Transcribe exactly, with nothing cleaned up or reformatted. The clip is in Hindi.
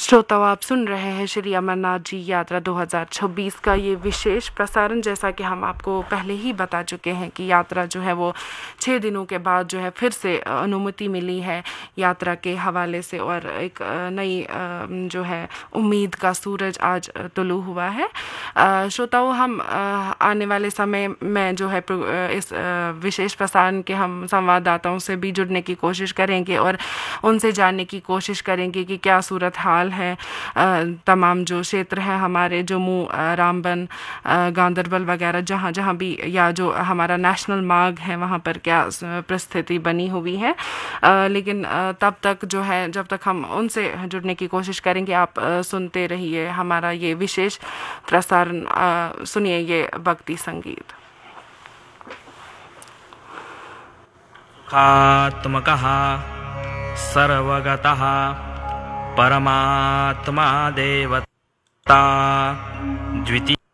श्रोताओं, आप सुन रहे हैं श्री अमरनाथ जी यात्रा दो हज़ार छब्बीस का ये विशेष प्रसारण। जैसा कि हम आपको पहले ही बता चुके हैं कि यात्रा जो है वो छः दिनों के बाद जो है फिर से अनुमति मिली है यात्रा के हवाले से, और एक नई जो है उम्मीद का सूरज आज तुलू हुआ है। श्रोताओं, हम आने वाले समय में जो है इस विशेष प्रसारण के हम संवाददाताओं से भी जुड़ने की कोशिश करेंगे और उनसे जानने की कोशिश करेंगे कि क्या सूरत हाल है। तमाम जो क्षेत्र हैं हमारे, जम्मू, रामबन, गांदरबल वगैरह, जहाँ जहाँ भी, या जो हमारा नेशनल मार्ग है वहाँ पर क्या परिस्थिति बनी हुई है। लेकिन तब तक जो है, जब तक हम उनसे जुड़ने की कोशिश करेंगे, आप सुनते रहिए हमारा ये विशेष प्रसारण। सुनिए ये भक्ति संगीत। खात्मकः सर्वगतः परमात्मा देवता द्वितीय